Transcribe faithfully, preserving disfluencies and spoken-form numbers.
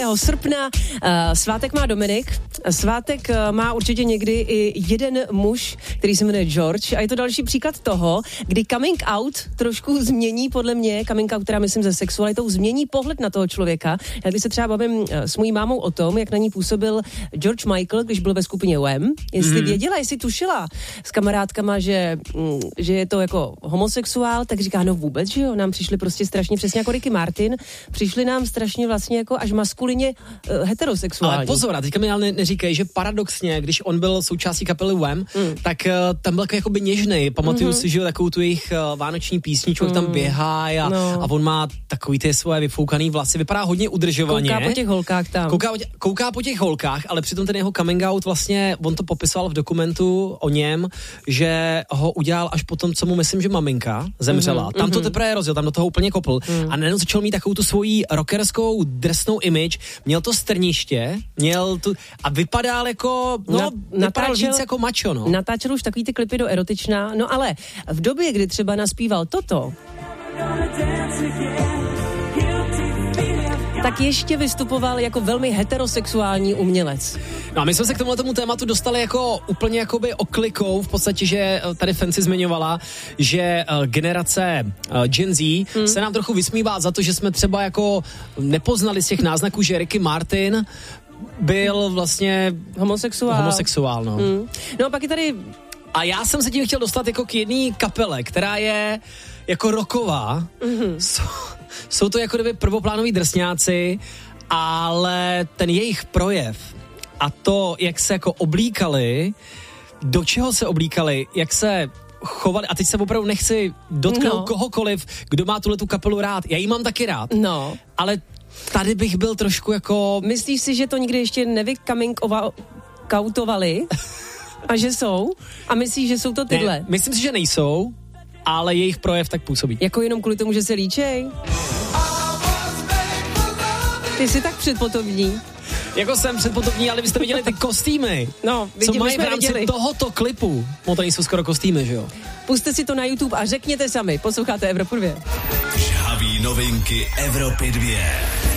srpna. Svátek má Dominik. Svátek má určitě někdy i jeden muž, který se jmenuje George. A je to další příklad toho, kdy coming out trošku změní, podle mě, coming out, která myslím ze sexualitou, změní pohled na toho člověka. Já když se třeba bavím s mojí mámou o tom, jak na ní působil George Michael, když byl ve skupině Wham, jestli mm. věděla, jestli tušila s kamarádkama, že, že je to jako homosexuál, tak říká, no vůbec, že jo, nám přišli prostě strašně přesně jako Ricky Martin, přišli nám strašně vlastně jako až maskulině uh, heterosexuální. Ale pozor, a teďka mi ale ne, neříkej, že paradoxně, když on byl součástí kapely Wham, mm. tak uh, tam byl jakoby něžnej. Pamatuju mm-hmm. si, že takovou tu jejich uh, vánoční písničku, mm. tam běhá a, no. a on má takový ty svoje vyfoukaný vlasy, vypadá hodně udržovaně. Kouká po těch holkách tam. Kouká, kouká po těch holkách, ale přitom ten jeho coming out vlastně, on to popisoval v dokumentu o něm, že ho udělal až potom, co mu myslím, že maminka zemřela. Mm-hmm. Tam to teprve rozjel, tam do toho úplně kopl mm. a najednou začal mít takovou tu svoji rockerskou drsnou image, měl to strniště, měl tu a vypadal jako, no, Na, vypadal natáčel, víc jako macho, no. Natáčel už takový ty klipy do erotičná, no ale v době, kdy třeba naspíval toto, tak ještě vystupoval jako velmi heterosexuální umělec. No a my jsme se k tomuhle tomu tématu dostali jako úplně jakoby oklikou, v podstatě, že tady Fancy zmiňovala, že uh, generace uh, Gen Z hmm. se nám trochu vysmívá za to, že jsme třeba jako nepoznali z těch náznaků, že Ricky Martin byl vlastně homosexuál. homosexuál no. Hmm. No a pak je tady... A já jsem se tím chtěl dostat jako k jedné kapele, která je jako rocková. Mm-hmm. Jsou, jsou to jako kdyby prvoplánoví drsňáci, ale ten jejich projev a to, jak se jako oblíkali, do čeho se oblíkali, jak se chovali, a teď se opravdu nechci dotknout no. kohokoliv, kdo má tuhletu kapelu rád. Já ji mám taky rád. No. Ale tady bych byl trošku jako... Myslíš si, že to nikdy ještě nevy-coming-outovali? A že jsou? A myslíš, že jsou to tyhle? Ne, myslím si, že nejsou, ale jejich projev tak působí. Jako jenom kvůli tomu, že se líčej? Ty jsi tak předpotovní. Jako jsem předpotovní, ale vy jste viděli ty kostýmy. No, vidím, co mají v rámci viděli. tohoto klipu. No to nejsou skoro kostýmy, že jo? Pusťte si to na YouTube a řekněte sami. Posloucháte Evropu dvě. Žhavý novinky Evropy dvě.